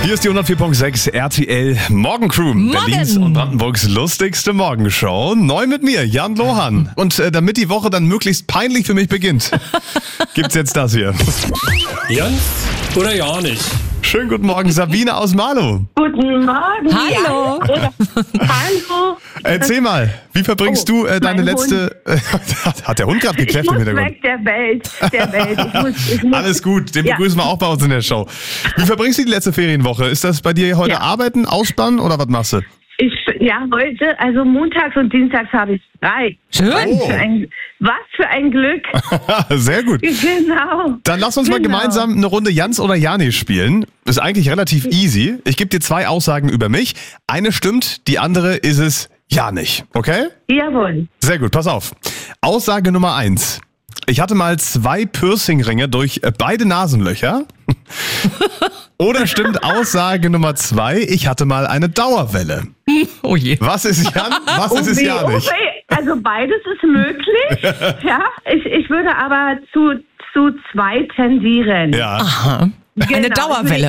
Hier ist die 104.6 RTL Morgencrew, Berlins und Brandenburgs lustigste Morgenshow. Neu mit mir, Jan Lohan. Und damit die Woche dann möglichst peinlich für mich beginnt, gibt's jetzt das hier. Jan oder ja nicht? Schönen guten Morgen, Sabine aus Marlow. Guten Morgen. Hallo. Hallo. Erzähl mal, wie verbringst du deine mein letzte... Hat der Hund gerade gekläfft im Ich muss Hintergrund? weg, der Welt. Ich muss Alles gut, den begrüßen wir auch bei uns in der Show. Wie verbringst du die letzte Ferienwoche? Ist das bei dir heute Arbeiten, Ausspannen oder was machst du? Heute, also montags und dienstags habe ich frei. Schön. Was für ein Glück. Sehr gut. Genau. Dann lass uns mal Genau. gemeinsam eine Runde Jans oder Jani spielen. Ist eigentlich relativ easy. Ich gebe dir 2 Aussagen über mich. Eine stimmt, die andere ist es ja nicht. Okay? Jawohl. Sehr gut, pass auf. Aussage Nummer 1. Ich hatte mal 2 Piercingringe durch beide Nasenlöcher. Oder stimmt Aussage Nummer 2, ich hatte mal eine Dauerwelle. Oh je. Was ist Jan? Was ist es ja nicht? Also beides ist möglich. Ja, ich würde aber zu 2 tendieren. Ja. Aha. Eine Genau, Dauerwelle.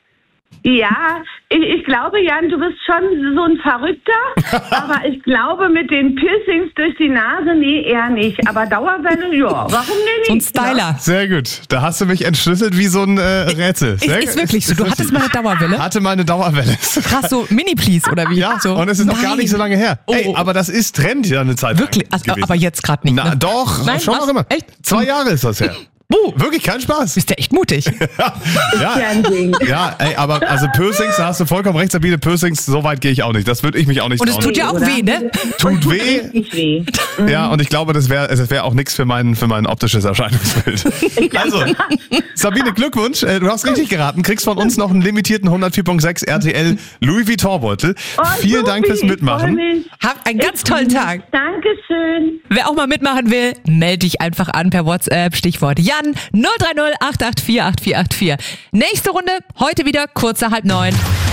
Ich glaube, Jan, du bist schon so ein Verrückter, aber ich glaube mit den Piercings durch die Nase, nee, eher nicht. Aber Dauerwelle, ja, warum nicht? So ein Styler. Sehr gut. Da hast du mich entschlüsselt wie so ein Rätsel. Sehr Ist gut. wirklich so. Du hattest mal eine Dauerwelle? Hatte mal eine Dauerwelle. Krass, so Mini-Please oder wie? Ja, so. und es ist noch gar Nein. nicht so lange her. Oh. Ey, aber das ist Trend ja eine Zeit Wirklich? lang Also, gewesen. aber jetzt gerade nicht. Na Ne? doch, Nein, schon was? noch immer. Echt? 2 Jahre ist das her. Wirklich, kein Spaß. Bist du echt mutig. Ja, Ein Ding. ja, ey, aber also Piercings, da hast du vollkommen recht, Sabine, Piercings, so weit gehe ich auch nicht. Das würde ich mich auch nicht Und es trauen. tut ja auch Oder? weh, ne? Tut weh. Richtig weh. Ja, und ich glaube, das wäre auch nichts für mein optisches Erscheinungsbild. Also, Sabine, Glückwunsch. Du hast richtig geraten. Kriegst von uns noch einen limitierten 104.6 RTL Louis Vuitton-Beutel. Oh, Vielen Dank fürs Supi, ich freu Mitmachen. mich. Hab einen ganz tollen Tag. Dankeschön. Wer auch mal mitmachen will, melde dich einfach an per WhatsApp. Stichwort Jan 030 884 8484. Nächste Runde, heute wieder kurz nach 8:30.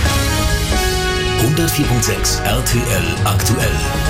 104.6 RTL aktuell.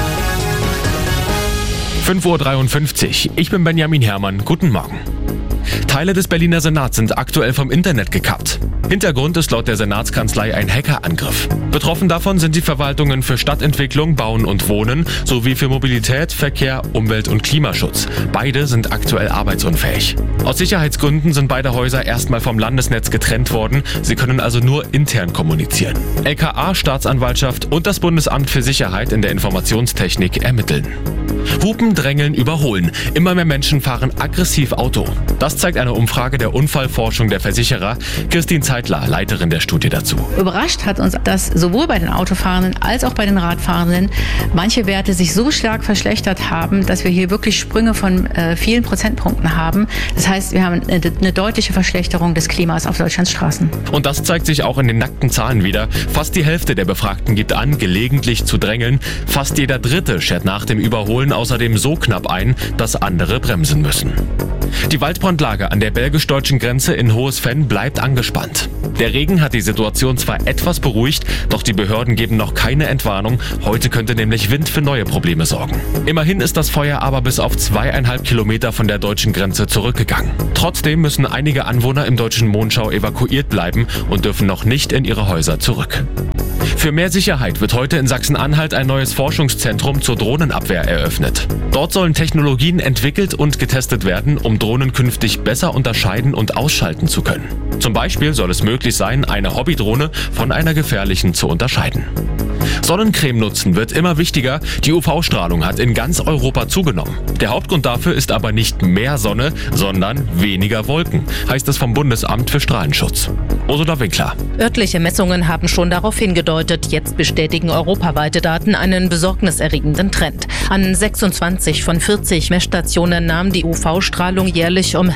5:53 Uhr. Ich bin Benjamin Herrmann. Guten Morgen. Teile des Berliner Senats sind aktuell vom Internet gekappt. Hintergrund ist laut der Senatskanzlei ein Hackerangriff. Betroffen davon sind die Verwaltungen für Stadtentwicklung, Bauen und Wohnen sowie für Mobilität, Verkehr, Umwelt und Klimaschutz. Beide sind aktuell arbeitsunfähig. Aus Sicherheitsgründen sind beide Häuser erstmal vom Landesnetz getrennt worden. Sie können also nur intern kommunizieren. LKA, Staatsanwaltschaft und das Bundesamt für Sicherheit in der Informationstechnik ermitteln. Hupen, Drängeln, Überholen. Immer mehr Menschen fahren aggressiv Auto. Das zeigt eine Umfrage der Unfallforschung der Versicherer. Christine Zeitler, Leiterin der Studie dazu. Überrascht hat uns, dass sowohl bei den Autofahrenden als auch bei den Radfahrenden manche Werte sich so stark verschlechtert haben, dass wir hier wirklich Sprünge von vielen Prozentpunkten haben. Das heißt, wir haben eine deutliche Verschlechterung des Klimas auf Deutschlands Straßen. Und das zeigt sich auch in den nackten Zahlen wieder. Fast die Hälfte der Befragten gibt an, gelegentlich zu drängeln. Fast jeder Dritte schert nach dem Überholen außerdem so knapp ein, dass andere bremsen müssen. Die Waldbrandlage an der belgisch-deutschen Grenze in Hohes-Venn bleibt angespannt. Der Regen hat die Situation zwar etwas beruhigt, doch die Behörden geben noch keine Entwarnung. Heute könnte nämlich Wind für neue Probleme sorgen. Immerhin ist das Feuer aber bis auf 2,5 Kilometer von der deutschen Grenze zurückgegangen. Trotzdem müssen einige Anwohner im deutschen Monschau evakuiert bleiben und dürfen noch nicht in ihre Häuser zurück. Für mehr Sicherheit wird heute in Sachsen-Anhalt ein neues Forschungszentrum zur Drohnenabwehr eröffnet. Dort sollen Technologien entwickelt und getestet werden, um Drohnen künftig besser unterscheiden und ausschalten zu können. Zum Beispiel soll es möglich sein, eine Hobbydrohne von einer gefährlichen zu unterscheiden. Sonnencreme nutzen wird immer wichtiger. Die UV-Strahlung hat in ganz Europa zugenommen. Der Hauptgrund dafür ist aber nicht mehr Sonne, sondern weniger Wolken, heißt es vom Bundesamt für Strahlenschutz. Ursula Winkler. Örtliche Messungen haben schon darauf hingedeutet. Jetzt bestätigen europaweite Daten einen besorgniserregenden Trend. An 26 von 40 Messstationen nahm die UV-Strahlung jährlich um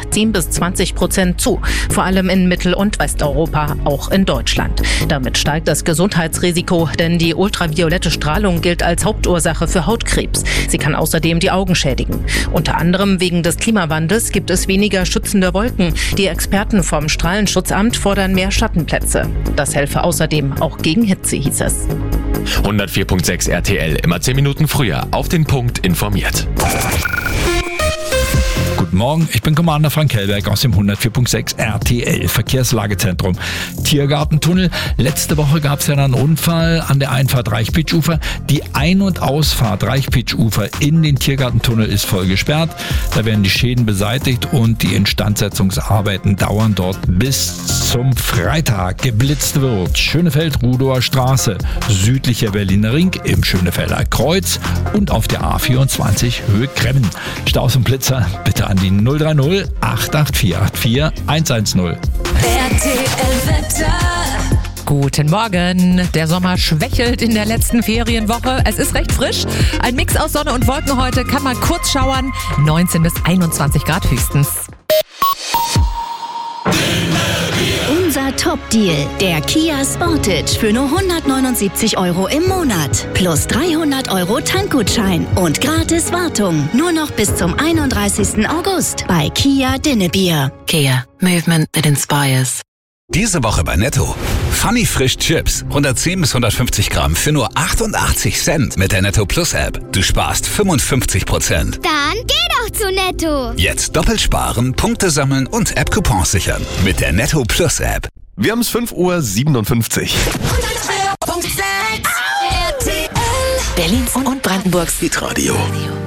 10-20% zu. Vor allem in Mittel- und Westeuropa, auch in Deutschland. Damit steigt das Gesundheitsrisiko, denn die ultraviolette Strahlung gilt als Hauptursache für Hautkrebs. Sie kann außerdem die Augen schädigen. Unter anderem wegen des Klimawandels gibt es weniger schützende Wolken. Die Experten vom Strahlenschutzamt fordern mehr Schattenplätze. Das helfe außerdem auch gegen Hitze, hieß es. 104.6 RTL, immer 10 Minuten früher, auf den Punkt informiert. Guten Guten Morgen, ich bin Commander Frank Hellberg aus dem 104.6 RTL Verkehrslagezentrum. Tiergartentunnel. Letzte Woche gab es ja einen Unfall an der Einfahrt Reichpitsch-Ufer. Die Ein- und Ausfahrt Reichpitsch-Ufer in den Tiergartentunnel ist voll gesperrt. Da werden die Schäden beseitigt und die Instandsetzungsarbeiten dauern dort bis zum Freitag. Geblitzt wird Schönefeld-Rudower Straße, südlicher Berliner Ring im Schönefelder Kreuz und auf der A24 Höhe Kremmen. Staus und Blitzer bitte an die 030 88484 110. RTL Wetter. Guten Morgen. Der Sommer schwächelt in der letzten Ferienwoche. Es ist recht frisch. Ein Mix aus Sonne und Wolken heute, kann mal kurz schauern. 19 bis 21 Grad höchstens. Unser Top-Deal, der Kia Sportage für nur 179 € im Monat. Plus 300 € Tankgutschein und gratis Wartung. Nur noch bis zum 31. August bei Kia Dinnebier. Kia, movement that inspires. Diese Woche bei Netto. Funny Frisch Chips. 110 bis 150 Gramm für nur 88 Cent mit der Netto Plus App. Du sparst 55%. Dann geh doch zu Netto. Jetzt doppelt sparen, Punkte sammeln und App-Coupons sichern. Mit der Netto Plus App. Wir haben es 5:57 Berlins und Brandenburgs Hitradio.